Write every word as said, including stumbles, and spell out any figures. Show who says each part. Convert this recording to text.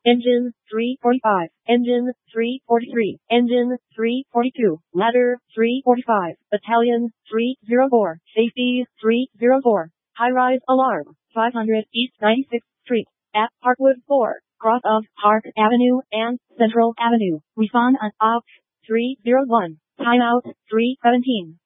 Speaker 1: Engine three forty-five. Engine three forty-three. Engine three forty-two. Ladder three forty-five. Battalion three oh four. Safety three oh four. High-rise alarm. five hundred East ninety-sixth Street. At Parkwood four. Cross of Park Avenue and Central Avenue. Respond on off three oh one. Timeout three seventeen.